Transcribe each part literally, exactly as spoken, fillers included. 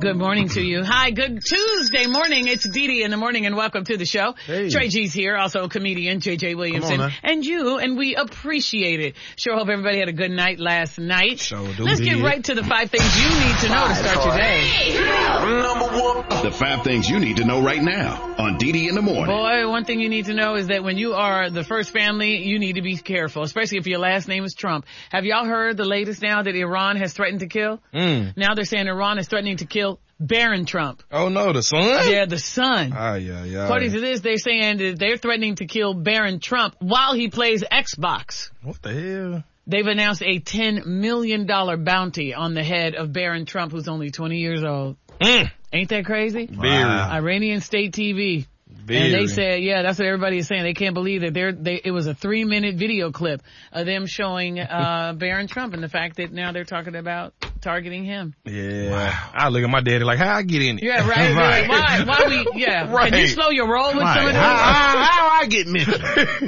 Good morning to you. Hi, good Tuesday morning. It's Dee Dee in the morning, and welcome to the show. Hey. Trey G's here, also comedian J J Williamson, on, and you, and we appreciate it. Sure hope everybody had a good night last night. Sure do. Let's get did. right to the five things you need to know to start your day. Number one. The five things you need to know right now on Dee Dee in the morning. Boy, one thing you need to know is that when you are the first family, you need to be careful, especially if your last name is Trump. Have y'all heard the latest now that Iran has threatened to kill? Mm. Now they're saying Iran is threatening to kill Barron Trump. Oh no, the son? Yeah, the son. Ah, yeah, yeah. According to this, they're saying that they're threatening to kill Barron Trump while he plays Xbox. What the hell? They've announced a ten million dollars bounty on the head of Barron Trump, who's only twenty years old. Mm. Ain't that crazy? Very. Iranian state T V. Very. And they said, yeah, that's what everybody is saying. They can't believe that they're, they, it was a three minute video clip of them showing, uh, Barron Trump, and the fact that now they're talking about targeting him. Yeah. Wow. I look at my daddy like, how I get in it? Yeah, right. right. Why, why we, yeah. Right. Can you slow your roll with Right. some of How, those? how, how I get mentioned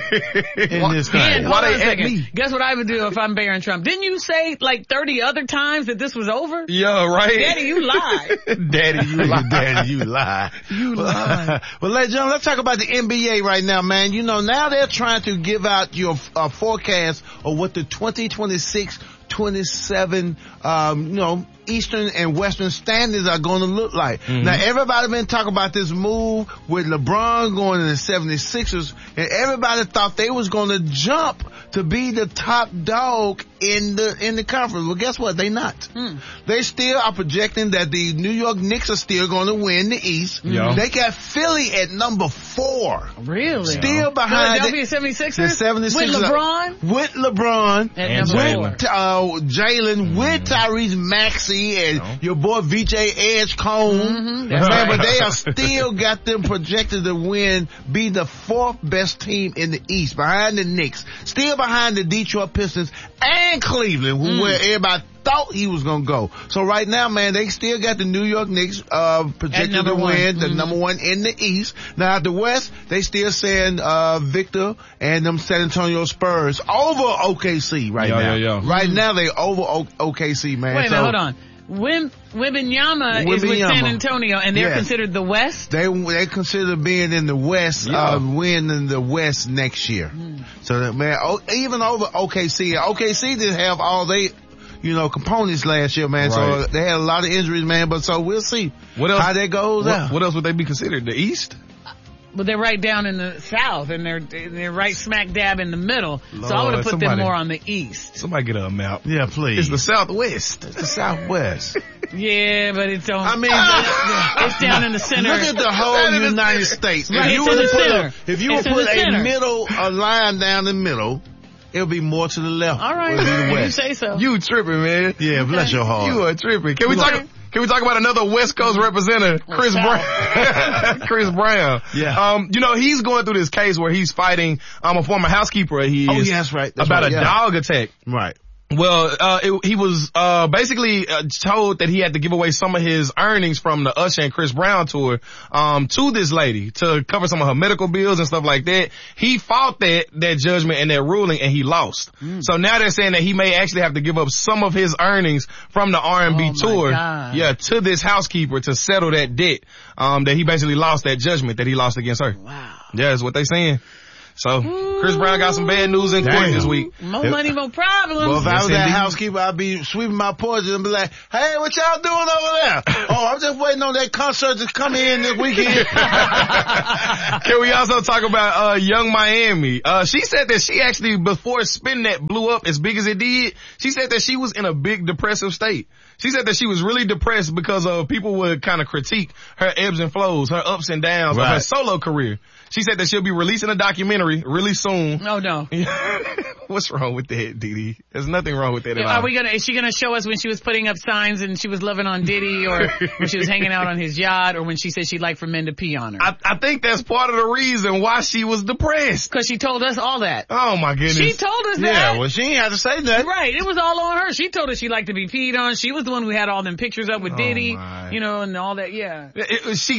in Why, this man, thing? hold Why on they a at second. me? Guess what I would do if I'm Barron Trump? Didn't you say like thirty other times that this was over? Yeah, right. Daddy, you lie. Daddy, you lie. Daddy, you lie. You lie. Well, ladies and gentlemen, let's talk about the N B A right now, man. You know, now they're trying to give out your uh, forecast of what the twenty twenty-six twenty-seven, um, you know, Eastern and Western standings are going to look like. Mm-hmm. Now, everybody been talking about this move with LeBron going to the seventy-sixers, and everybody thought they was going to jump to be the top dog in the in the conference. Well, guess what? They not. Mm. They still are projecting that the New York Knicks are still going to win the East. Yeah. They got Philly at number four. Really? Still behind Philadelphia the, seventy-sixers? the seventy-sixers. With LeBron? With LeBron. At And number With four. uh, Jalen, mm-hmm. with Tyrese Maxey and No. your boy V J Edgecombe. Mm-hmm. Man, right. but they are still got them projected to win, be the fourth best team in the East, behind the Knicks, still behind the Detroit Pistons and Cleveland, who Mm. where everybody thought he was gonna go. So right now, man, they still got the New York Knicks uh projected number to one. win, the Mm-hmm. number one in the East. Now at the West, they still saying uh Victor and them San Antonio Spurs over O K C right Yeah, now. yeah, yeah. Right now they over o- OKC, man. Wait a so minute, hold on. Wim, Wimbenyama is with Wembanyama. San Antonio, and they're Yes. considered the West? They they consider being in the West, Yeah. uh, winning the West next year. Mm. So that, man, o- even over O K C, O K C didn't have all they, you know, components last year, man. So Right. they had a lot of injuries, man. But so we'll see What else? how that goes What, out. what else would they be considered? The East? But they're right down in the South, and they're they're right smack dab in the middle. so I would Lord, have put somebody- them more on the East. Somebody get a map. Yeah, please. It's the Southwest. It's the Southwest. Yeah, but it's on. I mean, it's down in the center. look at the whole United States. Right, if you it's in would the put center. a, if you would It's in put the a center. middle, a line down the middle, it'll be more to the left. All right, It'll be the you West. say so. You tripping, man. Yeah, bless your heart. You are tripping. Can we Look. talk? Can we talk about another West Coast representative, Chris Brown? Chris Brown. Yeah. Um, you know, he's going through this case where he's fighting um a former housekeeper. He Oh, is yeah, that's right. That's about right, a yeah. dog attack. Right. Well, uh, it, he was, uh, basically uh, told that he had to give away some of his earnings from the Usher and Chris Brown tour, um, to this lady to cover some of her medical bills and stuff like that. He fought that, that judgment and that ruling, and he lost. Mm. So now they're saying that he may actually have to give up some of his earnings from the R and B Oh, my tour, God. yeah, to this housekeeper to settle that debt, um, that he basically lost, that judgment that he lost against her. Wow. Yeah, that's what they're saying. So, Chris Brown got some bad news in court Damn. this week. More money, more problems. Well, if I Yes, was that indeed. housekeeper, I'd be sweeping my porch and be like, hey, what y'all doing over there? Oh, I'm just waiting on that concert to come in this weekend. Can we also talk about uh Young Miami? Uh she said that she actually, before Spin That blew up as big as it did, she said that she was in a big depressive state. She said that she was really depressed because uh people would kind of critique her ebbs and flows, her ups and downs of her Right. solo career. She said that she'll be releasing a documentary really soon. Oh, no. What's wrong with that, Didi? There's nothing wrong with that at all. Are we gonna, is she gonna show us when she was putting up signs and she was loving on Diddy, or when she was hanging out on his yacht, or when she said she'd like for men to pee on her? I, I think that's part of the reason why she was depressed. Cause she told us all that. Oh my goodness. She told us that. Yeah, well, she ain't have to say that. Right, it was all on her. She told us she liked to be peed on. She was the one who had all them pictures up with Oh, Diddy, my. you know, and all that, yeah. It- it- she